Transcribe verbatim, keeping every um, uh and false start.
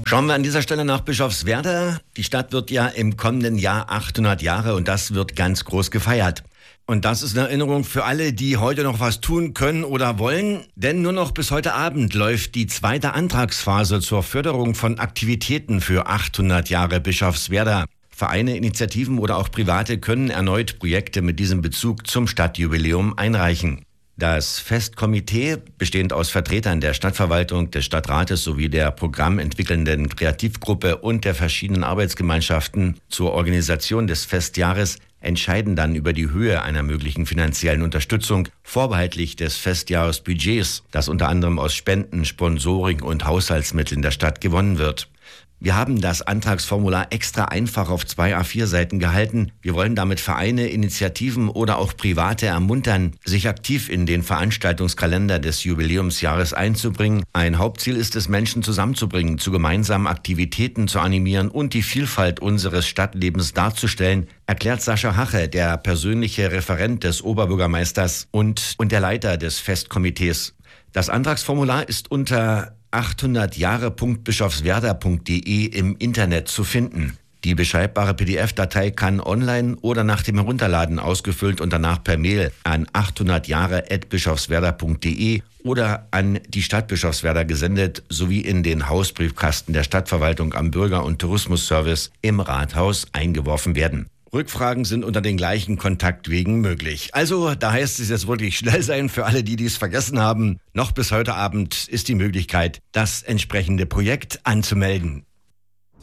Schauen wir an dieser Stelle nach Bischofswerda. Die Stadt wird ja im kommenden Jahr achthundert Jahre und das wird ganz groß gefeiert. Und das ist eine Erinnerung für alle, die heute noch was tun können oder wollen. Denn nur noch bis heute Abend läuft die zweite Antragsphase zur Förderung von Aktivitäten für achthundert Jahre Bischofswerda. Vereine, Initiativen oder auch Private können erneut Projekte mit diesem Bezug zum Stadtjubiläum einreichen. Das Festkomitee, bestehend aus Vertretern der Stadtverwaltung, des Stadtrates sowie der programmentwickelnden Kreativgruppe und der verschiedenen Arbeitsgemeinschaften zur Organisation des Festjahres, entscheiden dann über die Höhe einer möglichen finanziellen Unterstützung, vorbehaltlich des Festjahresbudgets, das unter anderem aus Spenden, Sponsoring und Haushaltsmitteln der Stadt gewonnen wird. Wir haben das Antragsformular extra einfach auf zwei A vier Seiten gehalten. Wir wollen damit Vereine, Initiativen oder auch Private ermuntern, sich aktiv in den Veranstaltungskalender des Jubiläumsjahres einzubringen. Ein Hauptziel ist es, Menschen zusammenzubringen, zu gemeinsamen Aktivitäten zu animieren und die Vielfalt unseres Stadtlebens darzustellen, erklärt Sascha Hache, der persönliche Referent des Oberbürgermeisters und, und der Leiter des Festkomitees. Das Antragsformular ist unter achthundert jahre punkt bischofswerda punkt de im Internet zu finden. Die beschreibbare P D F-Datei kann online oder nach dem Herunterladen ausgefüllt und danach per Mail an achthundert jahre at bischofswerda punkt de oder an die Stadt Bischofswerda gesendet sowie in den Hausbriefkasten der Stadtverwaltung am Bürger- und Tourismusservice im Rathaus eingeworfen werden. Rückfragen sind unter den gleichen Kontaktwegen möglich. Also, da heißt es jetzt wirklich schnell sein für alle, die dies vergessen haben. Noch bis heute Abend ist die Möglichkeit, das entsprechende Projekt anzumelden.